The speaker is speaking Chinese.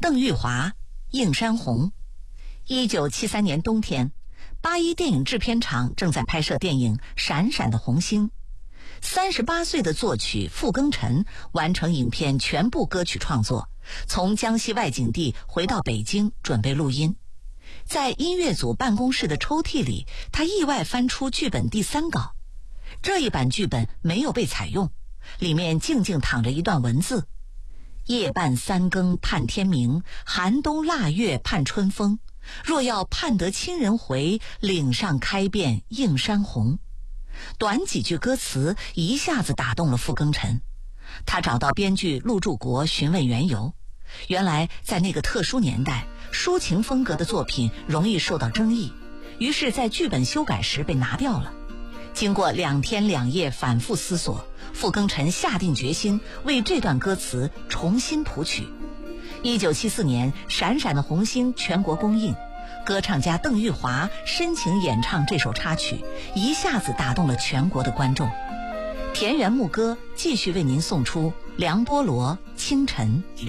邓玉华、映山红。1973年冬天，八一电影制片厂正在拍摄电影《闪闪的红星》。38岁的作曲傅庚辰完成影片全部歌曲创作，从江西外景地回到北京准备录音。在音乐组办公室的抽屉里，他意外翻出剧本第3稿。这一版剧本没有被采用，里面静静躺着一段文字：夜半三更盼天明，寒冬腊月盼春风。若要盼得亲人回，岭上开遍映山红。短几句歌词一下子打动了傅庚辰，他找到编剧陆柱国询问缘由。原来在那个特殊年代，抒情风格的作品容易受到争议，于是在剧本修改时被拿掉了。经过2天2夜反复思索，傅庚辰下定决心为这段歌词重新谱曲。1974年，《闪闪的红星》全国公映，歌唱家邓玉华深情演唱这首插曲，一下子打动了全国的观众。田园牧歌继续为您送出梁波罗《清晨》。